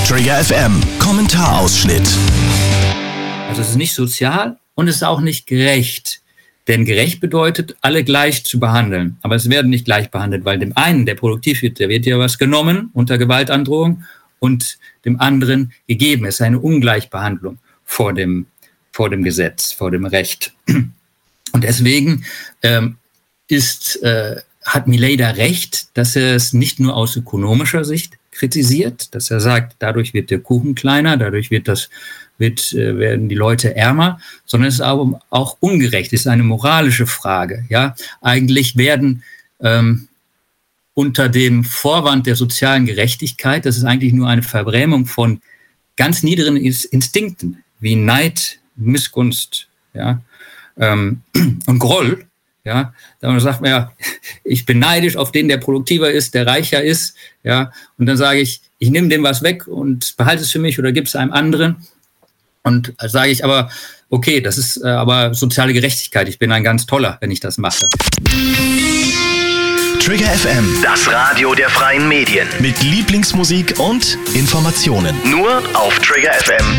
Trigger FM Kommentarausschnitt. Also es ist nicht sozial und es ist auch nicht gerecht. Denn gerecht bedeutet, alle gleich zu behandeln. Aber es werden nicht gleich behandelt, weil dem einen, der produktiv wird, der wird ja was genommen unter Gewaltandrohung und dem anderen gegeben. Es ist eine Ungleichbehandlung vor dem Gesetz, vor dem Recht. Und deswegen hat Milei da recht, dass er es nicht nur aus ökonomischer Sicht kritisiert, dass er sagt, dadurch wird der Kuchen kleiner, dadurch werden die Leute ärmer, sondern es ist auch ungerecht, es ist eine moralische Frage. Ja? Eigentlich werden unter dem Vorwand der sozialen Gerechtigkeit, das ist eigentlich nur eine Verbrämung von ganz niederen Instinkten, wie Neid, Missgunst, ja? Und Groll. Ja, dann sagt man ja, ich bin neidisch auf den, der produktiver ist, der reicher ist, ja, und dann sage ich nehme dem was weg und behalte es für mich oder gebe es einem anderen. Und sage ich aber, okay, das ist aber soziale Gerechtigkeit, ich bin ein ganz toller, wenn ich das mache. Trigger FM, Das Radio der freien Medien. mit Lieblingsmusik und Informationen. Nur auf Trigger FM.